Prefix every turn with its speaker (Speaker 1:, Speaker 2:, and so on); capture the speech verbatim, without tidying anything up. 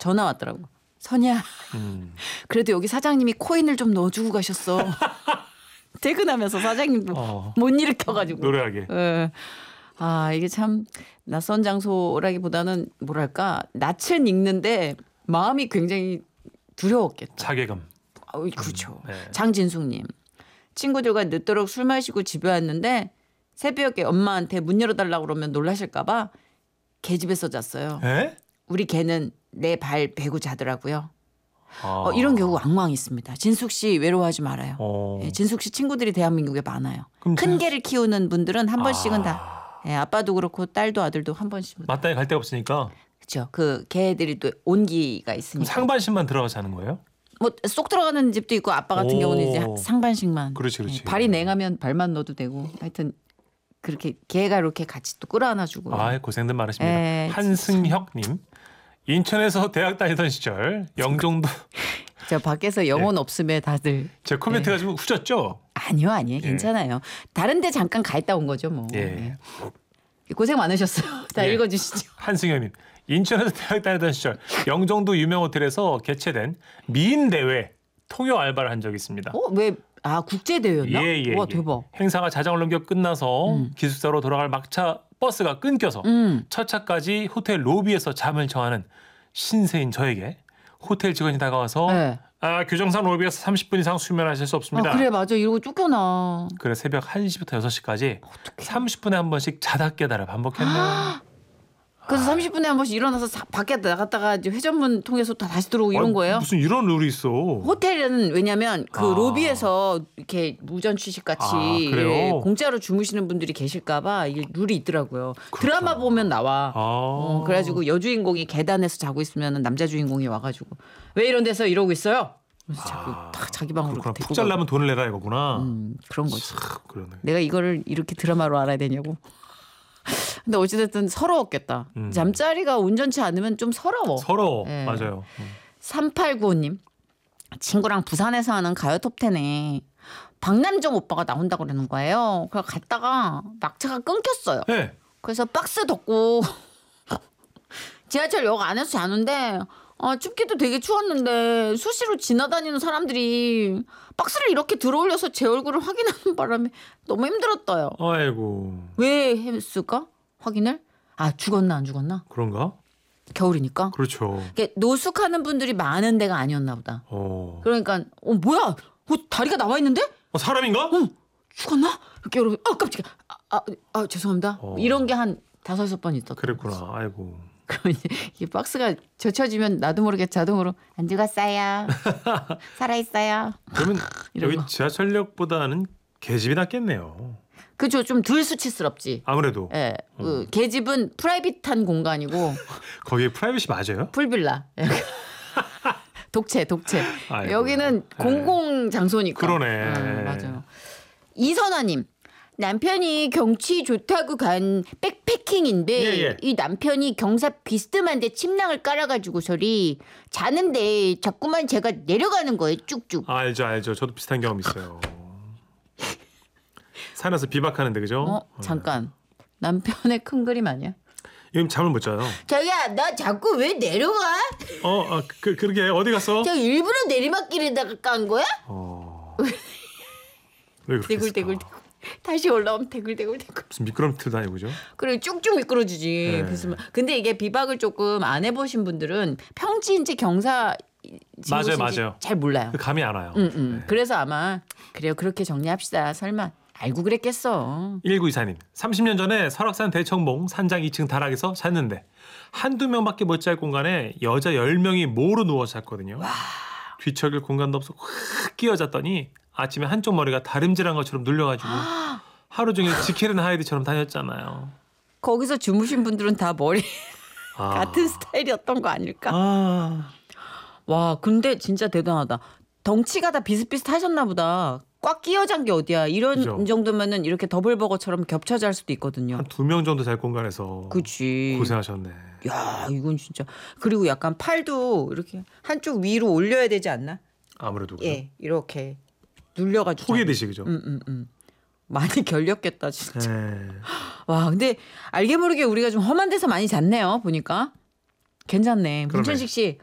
Speaker 1: 전화 왔더라고. 선이야. 음. 그래도 여기 사장님이 코인을 좀 넣어주고 가셨어. 퇴근하면서 사장님도 어. 못 일으켜가지고.
Speaker 2: 노래하게.
Speaker 1: 예. 아 이게 참 낯선 장소라기보다는 뭐랄까 낯은 익는데 마음이 굉장히 두려웠겠다.
Speaker 2: 자괴감.
Speaker 1: 아, 그렇죠.
Speaker 2: 음, 네.
Speaker 1: 장진숙님. 친구들과 늦도록 술 마시고 집에 왔는데 새벽에 엄마한테 문 열어달라고 그러면 놀라실까 봐 개집에서 잤어요.
Speaker 2: 에?
Speaker 1: 우리 개는 내 발 베고 자더라고요.
Speaker 2: 아.
Speaker 1: 어, 이런 경우 왕왕 있습니다. 진숙 씨 외로워하지 말아요.
Speaker 2: 어.
Speaker 1: 예, 진숙 씨 친구들이 대한민국에 많아요. 큰
Speaker 2: 진...
Speaker 1: 개를 키우는 분들은 한 번씩은
Speaker 2: 아.
Speaker 1: 다 예, 아빠도 그렇고 딸도 아들도 한 번씩.
Speaker 2: 마땅히 갈 데가 없으니까.
Speaker 1: 그렇죠. 그 개들이 또 온기가 있으니까.
Speaker 2: 상반신만 들어가 자는 거예요?
Speaker 1: 뭐 쏙 들어가는 집도 있고 아빠 같은
Speaker 2: 오.
Speaker 1: 경우는 이제 상반씩만.
Speaker 2: 그렇지, 그렇지.
Speaker 1: 예, 발이 냉하면 발만 넣어도 되고. 하여튼 그렇게 개가 이렇게 같이 또 끌어안아주고.
Speaker 2: 아 고생들 많으십니다.
Speaker 1: 에,
Speaker 2: 한승혁님. 인천에서 대학 다니던 시절 영종도.
Speaker 1: 저 밖에서 영혼 예. 없음에 다들.
Speaker 2: 제 코멘트가 예. 좀 후졌죠?
Speaker 1: 아니요, 아니요. 괜찮아요. 예. 다른 데 잠깐 가 있다 온 거죠, 뭐. 예. 예. 고생 많으셨어요. 다 예. 읽어주시죠.
Speaker 2: 한승현님. 인천에서 대학 다니던 시절 영종도 유명 호텔에서 개최된 미인 대회 통역 알바를 한 적이 있습니다.
Speaker 1: 어? 왜? 아, 국제 대회였나?
Speaker 2: 예, 예.
Speaker 1: 와,
Speaker 2: 예.
Speaker 1: 대박.
Speaker 2: 행사가 자정을 넘겨 끝나서 음. 기숙사로 돌아갈 막차 버스가 끊겨서 음. 첫 차까지 호텔 로비에서 잠을 청하는 신세인 저에게 호텔 직원이 다가와서 네. 아, 규정상 로비에서 삼십 분 이상 수면하실 수 없습니다.
Speaker 1: 아, 그래 맞아. 이러고 쫓겨나.
Speaker 2: 그래 새벽 한 시부터 여섯 시까지 어떡해. 삼십 분에 한 번씩 자다 깨달아 반복했네요.
Speaker 1: 그래서 아. 삼십 분에 한 번씩 일어나서 사, 밖에 나갔다가 이제 회전문 통해서 다 다시 들어오고 이런
Speaker 2: 아,
Speaker 1: 거예요?
Speaker 2: 무슨 이런 룰이 있어.
Speaker 1: 호텔은 왜냐면 그
Speaker 2: 아.
Speaker 1: 로비에서 이렇게 무전 취식 같이
Speaker 2: 아,
Speaker 1: 예, 공짜로 주무시는 분들이 계실까 봐 이게 룰이 있더라고요.
Speaker 2: 그렇구나.
Speaker 1: 드라마 보면 나와.
Speaker 2: 아.
Speaker 1: 어, 그래가지고 여주인공이 계단에서 자고 있으면 남자 주인공이 와가지고 왜 이런 데서 이러고 있어요? 그래서 자꾸
Speaker 2: 아.
Speaker 1: 다 자기 방으로 데리고
Speaker 2: 푹 잘라면 돈을 내라 이거구나.
Speaker 1: 음, 그런 거지.
Speaker 2: 참, 그러네.
Speaker 1: 내가 이거를 이렇게 드라마로 알아야 되냐고. 근데 어찌됐든 서러웠겠다. 음. 잠자리가 온전치 않으면 좀 서러워.
Speaker 2: 서러워.
Speaker 1: 네.
Speaker 2: 맞아요. 음.
Speaker 1: 삼팔구오님. 친구랑 부산에서 하는 가요 톱텐에 박남정 오빠가 나온다고 그러는 거예요. 그래서 갔다가 막차가 끊겼어요.
Speaker 2: 네.
Speaker 1: 그래서 박스 덮고 지하철역 안에서 자는데 아, 춥기도 되게 추웠는데 수시로 지나다니는 사람들이 박스를 이렇게 들어올려서 제 얼굴을 확인하는 바람에 너무 힘들었어요.
Speaker 2: 아이고.
Speaker 1: 왜 했을까? 확인을? 아, 죽었나 안 죽었나?
Speaker 2: 그런가?
Speaker 1: 겨울이니까.
Speaker 2: 그렇죠.
Speaker 1: 노숙하는 분들이 많은 데가 아니었나 보다.
Speaker 2: 어.
Speaker 1: 그러니까 어 뭐야? 어, 다리가 나와 있는데?
Speaker 2: 어, 사람인가?
Speaker 1: 어, 죽었나? 이렇게 여러분, 아 깜짝이야. 아, 아, 아 죄송합니다.
Speaker 2: 어.
Speaker 1: 이런 게 한 다섯 여섯 번 있었다.
Speaker 2: 그랬구나. 아이고.
Speaker 1: 그럼 이제 이 박스가 젖혀지면 나도 모르게 자동으로 안 죽었어요. 살아있어요.
Speaker 2: 그러면 여기
Speaker 1: 거.
Speaker 2: 지하철역보다는 계집이 낫겠네요.
Speaker 1: 그죠. 좀 덜 수치스럽지.
Speaker 2: 아무래도.
Speaker 1: 예. 음. 그 계집은 프라이빗한 공간이고.
Speaker 2: 거기에 프라이빗이 맞아요?
Speaker 1: 풀빌라. 독채, 독채.
Speaker 2: 아이고.
Speaker 1: 여기는 네. 공공 장소니까.
Speaker 2: 그러네.
Speaker 1: 음, 맞아요. 이선아님. 남편이 경치 좋다고 간 백패킹인데
Speaker 2: 예, 예.
Speaker 1: 이 남편이 경사 비스듬한데 침낭을 깔아가지고 소리 자는데 자꾸만 제가 내려가는 거예요. 쭉쭉.
Speaker 2: 아, 알죠, 알죠. 저도 비슷한 경험 있어요. 산에서 비박하는데 그죠?
Speaker 1: 어, 잠깐. 남편의 큰 그림 아니야?
Speaker 2: 지금 잠을 못 자요.
Speaker 1: 자기야, 나 자꾸 왜 내려가?
Speaker 2: 어, 어 그, 그러게 어디 갔어?
Speaker 1: 저 일부러 내리막길에다가 깐 거야?
Speaker 2: 어. 왜 그렇게
Speaker 1: 대굴대굴 대굴. 다시 올라오면 대굴대굴대굴.
Speaker 2: 무슨 미끄럼틀 다니고 그죠?
Speaker 1: 그래 쭉쭉 미끄러지지.
Speaker 2: 네.
Speaker 1: 그래서 근데 이게 비박을 조금 안 해보신 분들은 평지인지 경사
Speaker 2: 맞아요, 맞아요.
Speaker 1: 잘 몰라요.
Speaker 2: 그 감이 안 와요.
Speaker 1: 음, 음.
Speaker 2: 네.
Speaker 1: 그래서 아마 그래요. 그렇게 정리합시다. 설마 알고 그랬겠어.
Speaker 2: 일구이사님. 삼십 년 전에 설악산 대청봉 산장 이 층 다락에서 잤는데 한두 명밖에 못 잘 공간에 여자 열 명이 모로 누워서 잤거든요.
Speaker 1: 와.
Speaker 2: 뒤척일 공간도 없어 확 끼어잤더니 아침에 한쪽 머리가 다림질한 것처럼 눌려가지고 하루 종일 지킬앤 하이드처럼 다녔잖아요.
Speaker 1: 거기서 주무신 분들은 다 머리
Speaker 2: 아.
Speaker 1: 같은 스타일이었던 거 아닐까?
Speaker 2: 아.
Speaker 1: 와, 근데 진짜 대단하다. 덩치가 다 비슷비슷하셨나 보다. 꽉 끼어잔 게 어디야. 이런
Speaker 2: 그죠?
Speaker 1: 정도면은 이렇게 더블버거처럼 겹쳐 잘 수도 있거든요.
Speaker 2: 한 두 명 정도 잘 공간에서
Speaker 1: 그치.
Speaker 2: 고생하셨네.
Speaker 1: 야, 이건 진짜. 그리고 약간 팔도 이렇게 한쪽 위로 올려야 되지 않나?
Speaker 2: 아무래도 그죠?
Speaker 1: 예, 이렇게 눌려가지고.
Speaker 2: 포개듯이 그죠?
Speaker 1: 음, 음, 음. 많이 결렸겠다 진짜.
Speaker 2: 네.
Speaker 1: 와, 근데 알게 모르게 우리가 좀 험한 데서 많이 잤네요. 보니까. 괜찮네.
Speaker 2: 그러네.
Speaker 1: 문천식 씨